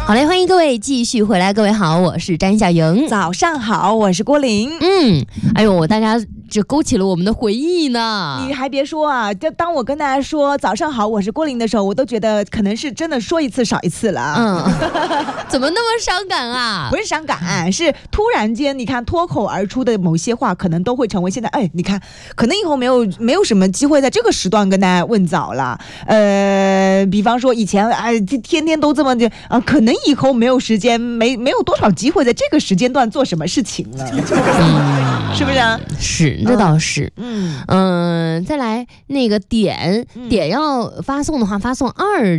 好嘞，欢迎各位继续回来。各位好，我是詹小莹。 早上好，我是郭玲。 哎呦，大家这勾起了我们的回忆呢。 你还别说啊，就当我跟大家说早上好，我是郭玲的时候，我都觉得可能是真的说一次少一次了。 怎么那么伤感啊？ 不是伤感，是突然间，你看脱口而出的某些话，可能都会成为现在，你看，可能以后没有什么机会在这个时段跟大家问早了。比方说以前天天都这么可能以后没有时间，没有多少机会在这个时间段做什么事情了。是不是啊？ 是，这倒是。再来那个点要发送的话，发送2